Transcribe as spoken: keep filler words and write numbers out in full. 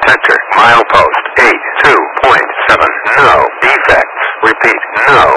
Sector, milepost eight two point seven, no defects. Repeat, no